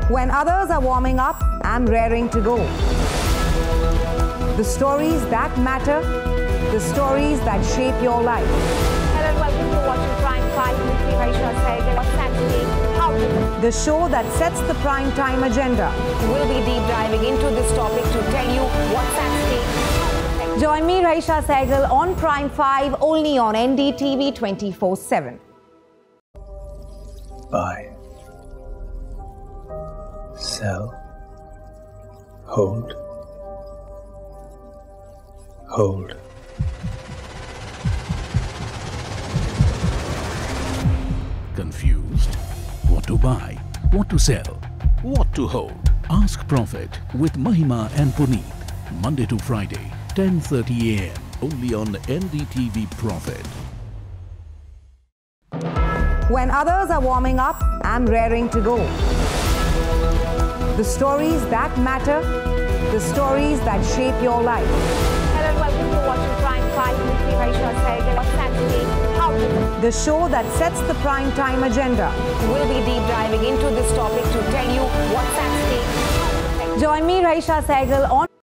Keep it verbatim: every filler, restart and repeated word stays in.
When others are warming up, I'm raring to go. The stories that matter, the stories that shape your life. Hello and welcome to watching Prime five with me, Raisha Sehgal. What's Saturday? How to... The show that sets the prime time agenda. We'll be deep diving into this topic to tell you what's Saturday. Join me, Raisha Sehgal, on Prime five, only on N D T V twenty-four seven. Buy, sell, hold, hold. Confused? What to buy? What to sell? What to hold? Ask Profit with Mahima and Puneet. Monday to Friday, ten thirty a m only on N D T V Profit. When others are warming up, I'm raring to go. The stories that matter, the stories that shape your life. Hello and welcome to watching Prime five with me, Raisha Sehgal. What's Saturday? How to... The show that sets the prime time agenda. We'll be deep diving into this topic to tell you what's Saturday. Join me, Raisha Sehgal, on